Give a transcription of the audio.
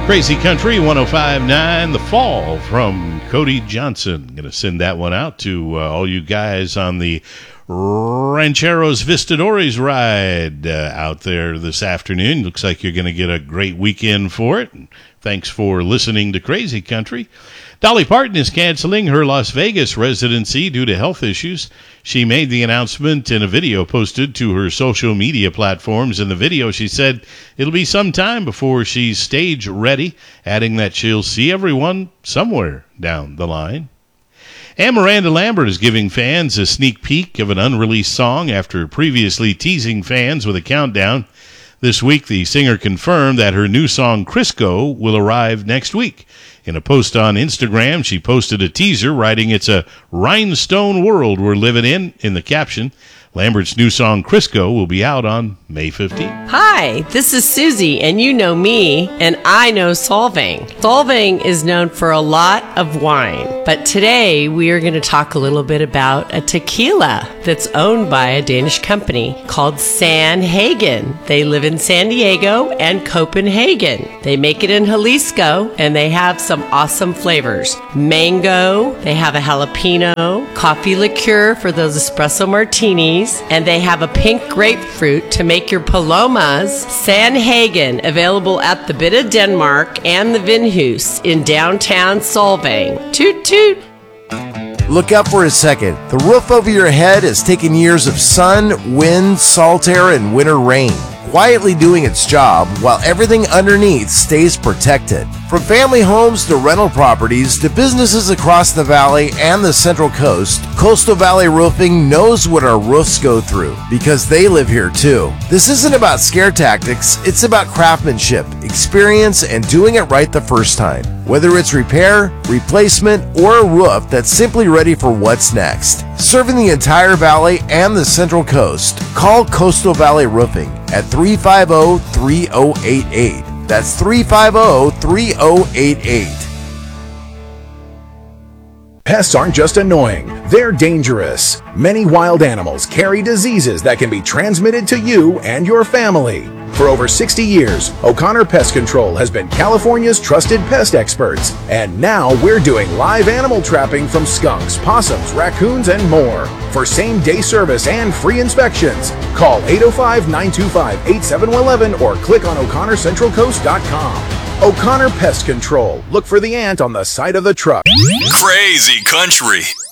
Crazy Country 105.9, The Fall from Cody Johnson. Going to send that one out to all you guys on the Rancheros Vistadores ride out there this afternoon. Looks like you're going to get a great weekend for it. And thanks for listening to Crazy Country. Dolly Parton is canceling her Las Vegas residency due to health issues. She made the announcement in a video posted to her social media platforms. In the video, she said it'll be some time before she's stage ready, adding that she'll see everyone somewhere down the line. And Miranda Lambert is giving fans a sneak peek of an unreleased song after previously teasing fans with a countdown. This week, the singer confirmed that her new song, Crisco, will arrive next week. In a post on Instagram, she posted a teaser writing, "It's a rhinestone world we're living in the caption. Lambert's new song, Crisco, will be out on May 15th. Hi, this is Susie, and you know me, and I know Solvang. Solvang is known for a lot of wine, but today we are going to talk a little bit about a tequila that's owned by a Danish company called Sanhagen. They live in San Diego and Copenhagen. They make it in Jalisco, and they have some awesome flavors. Mango, they have a jalapeno, coffee liqueur for those espresso martinis, and they have a pink grapefruit to make your palomas. Sanhagen, available at the Bit of Denmark and the Vinhus in downtown Solvang. Toot toot! Look up for a second. The roof over your head has taken years of sun, wind, salt air, and winter rain, quietly doing its job while everything underneath stays protected. From family homes to rental properties to businesses across the valley and the Central Coast, Coastal Valley Roofing knows what our roofs go through because they live here too. This isn't about scare tactics, it's about craftsmanship, experience, and doing it right the first time. Whether it's repair, replacement, or a roof that's simply ready for what's next. Serving the entire valley and the Central Coast, call Coastal Valley Roofing at 350-3088. That's 350-3088. Pests aren't just annoying, they're dangerous. Many wild animals carry diseases that can be transmitted to you and your family. For over 60 years, O'Connor Pest Control has been California's trusted pest experts. And now we're doing live animal trapping from skunks, possums, raccoons, and more. For same-day service and free inspections, call 805-925-8711 or click on o'connorcentralcoast.com. O'Connor Pest Control. Look for the ant on the side of the truck. Crazy Country.